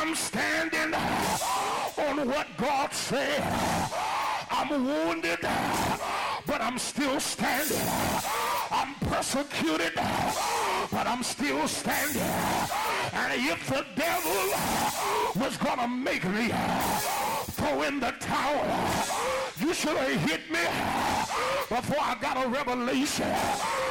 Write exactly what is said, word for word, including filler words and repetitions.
I'm standing on what God said. I'm wounded, but I'm still standing. I'm persecuted, but I'm still standing. And if the devil was gonna make me throw in the towel, you should have hit me before I got a revelation